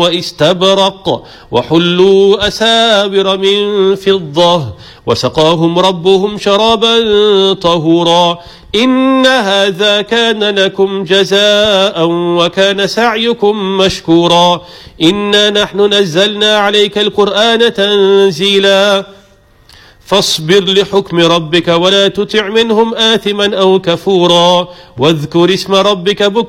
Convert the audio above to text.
واستبرق وحلوا أساور من فضة وسقاهم ربهم شرابا طهورا إن هذا كان لكم جزاء وكان سعيكم مشكورا إنا نحن نزلنا عليك القرآن تنزيلا فاصبر لحكم ربك ولا تطع منهم آثما أو كفورا واذكر اسم ربك بكرة